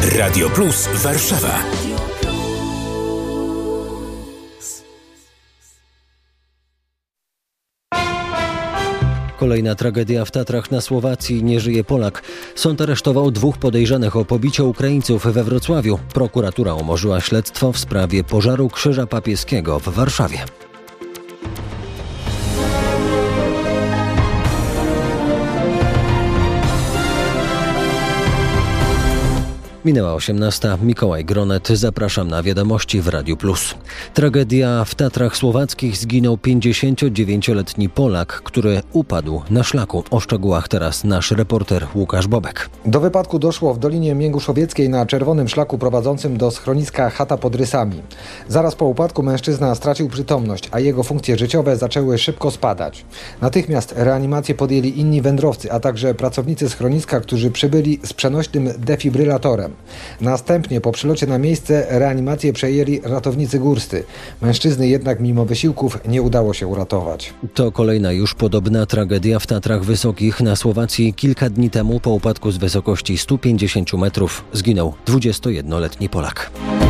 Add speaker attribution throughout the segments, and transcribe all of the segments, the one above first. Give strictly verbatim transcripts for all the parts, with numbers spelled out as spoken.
Speaker 1: Radio Plus Warszawa.
Speaker 2: Kolejna tragedia w Tatrach na Słowacji. Nie żyje Polak. Sąd aresztował dwóch podejrzanych o pobicie Ukraińców we Wrocławiu. Prokuratura umorzyła śledztwo w sprawie pożaru Krzyża Papieskiego w Warszawie. Minęła osiemnasta. Mikołaj Gronet. Zapraszam na wiadomości w Radiu Plus. Tragedia w Tatrach Słowackich. Zginął pięćdziesięciodziewięcioletni Polak, który upadł na szlaku. O szczegółach teraz nasz reporter Łukasz Bobek.
Speaker 3: Do wypadku doszło w Dolinie Mięguszowieckiej na czerwonym szlaku prowadzącym do schroniska Chata pod Rysami. Zaraz po upadku mężczyzna stracił przytomność, a jego funkcje życiowe zaczęły szybko spadać. Natychmiast reanimację podjęli inni wędrowcy, a także pracownicy schroniska, którzy przybyli z przenośnym defibrylatorem. Następnie po przylocie na miejsce reanimację przejęli ratownicy górscy. Mężczyzny jednak mimo wysiłków nie udało się uratować.
Speaker 2: To kolejna już podobna tragedia w Tatrach Wysokich na Słowacji. Kilka dni temu po upadku z wysokości stu pięćdziesięciu metrów zginął dwudziestojednoletni Polak.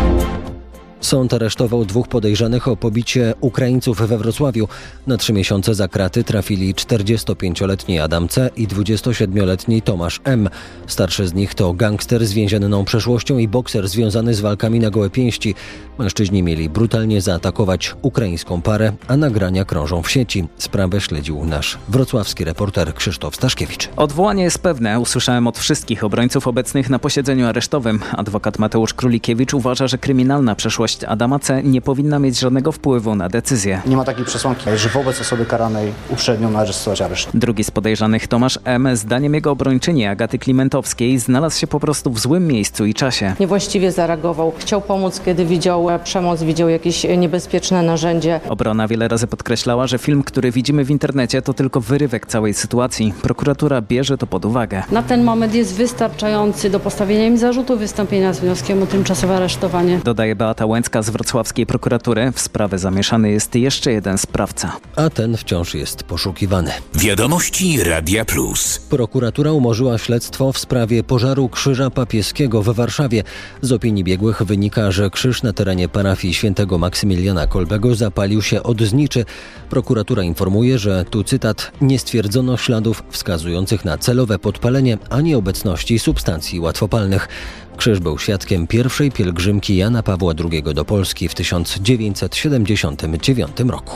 Speaker 2: Sąd aresztował dwóch podejrzanych o pobicie Ukraińców we Wrocławiu. Na trzy miesiące za kraty trafili czterdziestopięcioletni Adam C. i dwudziestosiedmioletni Tomasz M. Starszy z nich to gangster z więzienną przeszłością i bokser związany z walkami na gołe pięści. Mężczyźni mieli brutalnie zaatakować ukraińską parę, a nagrania krążą w sieci. Sprawę śledził nasz wrocławski reporter Krzysztof Staszkiewicz.
Speaker 4: Odwołanie jest pewne. Usłyszałem od wszystkich obrońców obecnych na posiedzeniu aresztowym. Adwokat Mateusz Królikiewicz uważa, że kryminalna przeszłość Adama C. nie powinna mieć żadnego wpływu na decyzję.
Speaker 5: Nie ma takiej przesłanki, że wobec osoby karanej uprzednio należy stosować areszt.
Speaker 4: Drugi z podejrzanych, Tomasz M., zdaniem jego obrończyni Agaty Klimentowskiej, znalazł się po prostu w złym miejscu i czasie.
Speaker 6: Niewłaściwie zareagował. Chciał pomóc, kiedy widział przemoc, widział jakieś niebezpieczne narzędzie.
Speaker 4: Obrona wiele razy podkreślała, że film, który widzimy w internecie, to tylko wyrywek całej sytuacji. Prokuratura bierze to pod uwagę.
Speaker 6: Na ten moment jest wystarczający do postawienia im zarzutu wystąpienia z wnioskiem o tymczasowe aresztowanie.
Speaker 4: Dodaje Beata Łęcka z wrocławskiej prokuratury. W sprawę zamieszany jest jeszcze jeden sprawca.
Speaker 2: A ten wciąż jest poszukiwany.
Speaker 1: Wiadomości Radia Plus.
Speaker 2: Prokuratura umorzyła śledztwo w sprawie pożaru Krzyża Papieskiego w Warszawie. Z opinii biegłych wynika, że krzyż na terenie parafii świętego Maksymiliana Kolbego zapalił się od zniczy. Prokuratura informuje, że tu cytat, nie stwierdzono śladów wskazujących na celowe podpalenie ani obecności substancji łatwopalnych. Krzyż był świadkiem pierwszej pielgrzymki Jana Pawła drugiego do Polski w tysiąc dziewięćset siedemdziesiątym dziewiątym roku.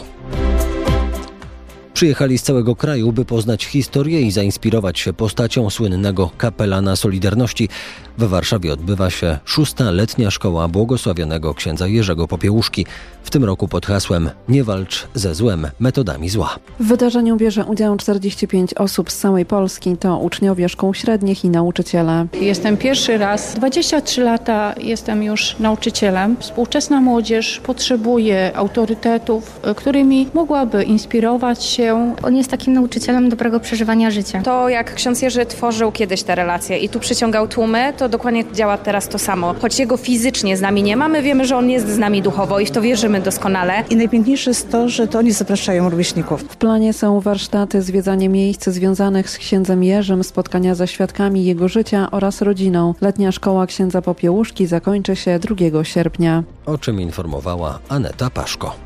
Speaker 2: Przyjechali z całego kraju, by poznać historię i zainspirować się postacią słynnego kapelana Solidarności. W Warszawie odbywa się szósta letnia szkoła błogosławionego księdza Jerzego Popiełuszki. W tym roku pod hasłem Nie walcz ze złem metodami zła.
Speaker 7: W wydarzeniu bierze udział czterdzieści pięć osób z całej Polski. To uczniowie szkół średnich i nauczyciele.
Speaker 8: Jestem pierwszy raz. dwadzieścia trzy lata jestem już nauczycielem. Współczesna młodzież potrzebuje autorytetów, którymi mogłaby inspirować się.
Speaker 9: On jest takim nauczycielem dobrego przeżywania życia.
Speaker 10: To jak ksiądz Jerzy tworzył kiedyś te relacje i tu przyciągał tłumy, to dokładnie działa teraz to samo. Choć jego fizycznie z nami nie ma, my wiemy, że on jest z nami duchowo i w to wierzymy doskonale.
Speaker 11: I najpiękniejsze jest to, że to oni zapraszają rówieśników.
Speaker 7: W planie są warsztaty, zwiedzanie miejsc związanych z księdzem Jerzym, spotkania ze świadkami jego życia oraz rodziną. Letnia szkoła księdza Popiełuszki zakończy się drugiego sierpnia.
Speaker 2: O czym informowała Aneta Paszko.